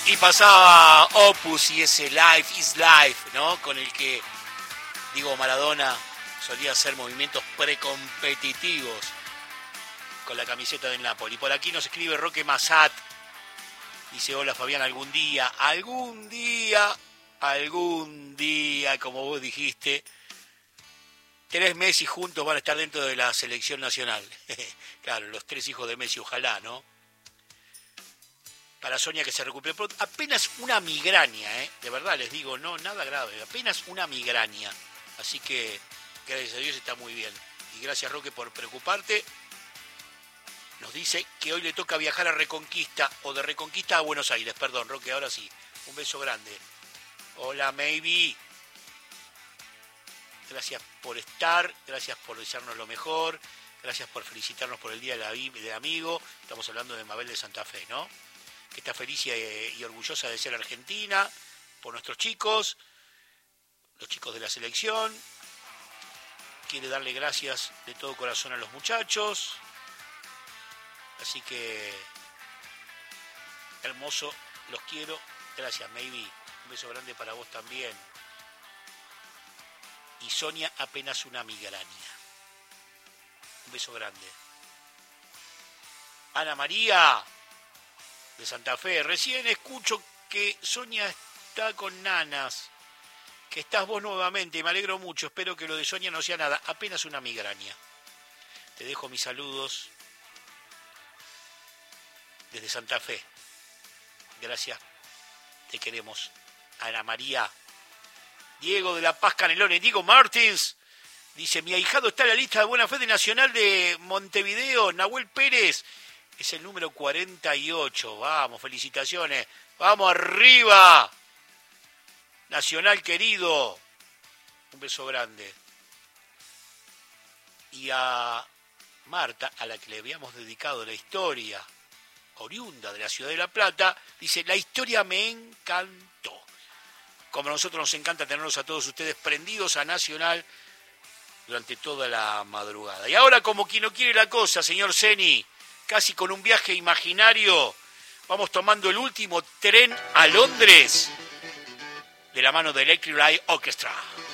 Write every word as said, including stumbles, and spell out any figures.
Y pasaba Opus y ese Life is Life, ¿no? Con el que Diego Maradona solía hacer movimientos precompetitivos con la camiseta del Napoli. Por aquí nos escribe Roque Massat. Dice, hola Fabián, algún día, algún día, algún día, como vos dijiste, tres Messi juntos van a estar dentro de la selección nacional. Claro, los tres hijos de Messi, ojalá, ¿no? Para Sonia que se recupere pronto. Apenas una migraña, ¿eh? De verdad les digo, no, nada grave, apenas una migraña. Así que, gracias a Dios, está muy bien. Y gracias, Roque, por preocuparte. Nos dice que hoy le toca viajar a Reconquista, o de Reconquista a Buenos Aires. Perdón, Roque, ahora sí. Un beso grande. Hola, Maybe. Gracias por estar, gracias por desearnos lo mejor, gracias por felicitarnos por el Día del Amigo. Estamos hablando de Mabel de Santa Fe, ¿no? Que está feliz y, y orgullosa de ser argentina, por nuestros chicos, los chicos de la selección. Quiere darle gracias de todo corazón a los muchachos. Así que, hermoso, los quiero. Gracias, Maybe. Un beso grande para vos también. Y Sonia, apenas una migraña. Un beso grande. Ana María, de Santa Fe. Recién escucho que Sonia está con nanas. Que estás vos nuevamente. Me alegro mucho. Espero que lo de Sonia no sea nada. Apenas una migraña. Te dejo mis saludos desde Santa Fe. Gracias. Te queremos. Ana María. Diego de La Paz Canelones. Diego Martins. Dice, mi ahijado está en la lista de buena fe de Nacional de Montevideo. Nahuel Pérez. Es el número cuarenta y ocho. Vamos, felicitaciones. Vamos arriba. Nacional querido. Un beso grande. Y a Marta, a la que le habíamos dedicado la historia, oriunda de la ciudad de La Plata, dice, la historia me encantó. Como a nosotros nos encanta tenerlos a todos ustedes prendidos a Nacional durante toda la madrugada. Y ahora, como quien no quiere la cosa, señor Zeni, casi con un viaje imaginario, vamos tomando el último tren a Londres de la mano de Electric Light Orchestra.